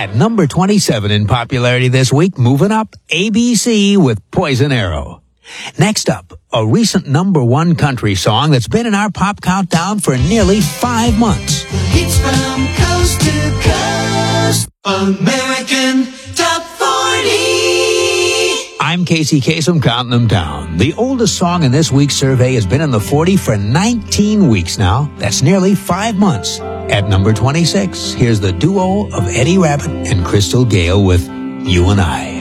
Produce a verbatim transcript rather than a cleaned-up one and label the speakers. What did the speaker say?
Speaker 1: At number twenty-seven in popularity this week, moving up, A B C with Poison Arrow. Next up, a recent number one country song that's been in our pop countdown for nearly five months.
Speaker 2: It's from coast to coast, American Top forty.
Speaker 1: I'm Casey Kasem, counting them down. The oldest song in this week's survey has been in the forty for nineteen weeks now. That's nearly five months. At number twenty-six, here's the duo of Eddie Rabbitt and Crystal Gale with You and I.